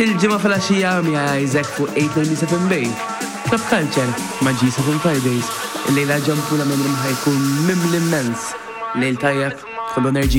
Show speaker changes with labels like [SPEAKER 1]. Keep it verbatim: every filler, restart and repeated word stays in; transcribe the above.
[SPEAKER 1] Il-ġimgħa fil-għaxija mija Isaac fuq eight ninety-seven Bay. Club Culture ma' G seven Fridays. Il-lejla ġampula minn ħajkun mimli immens. Lejl tajjeb, kollu enerġija.